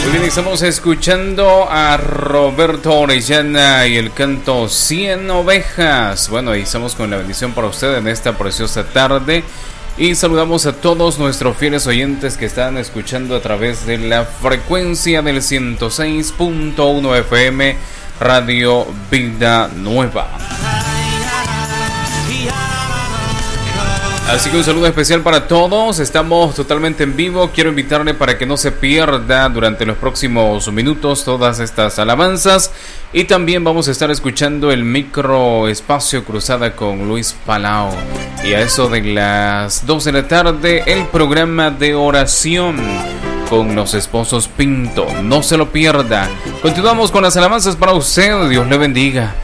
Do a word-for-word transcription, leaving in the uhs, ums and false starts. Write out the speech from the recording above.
Muy bien, estamos escuchando a Roberto Orellana y el canto cien ovejas. Bueno, y estamos con la bendición para usted en esta preciosa tarde. Y saludamos a todos nuestros fieles oyentes que están escuchando a través de la frecuencia del ciento seis punto uno F M, Radio Vida Nueva. Así que un saludo especial para todos, estamos totalmente en vivo. Quiero invitarle para que no se pierda durante los próximos minutos todas estas alabanzas. Y también vamos a estar escuchando el micro espacio Cruzada con Luis Palau. Y a eso de las dos de la tarde, el programa de oración con los esposos Pinto. No se lo pierda. Continuamos con las alabanzas para usted. Dios le bendiga.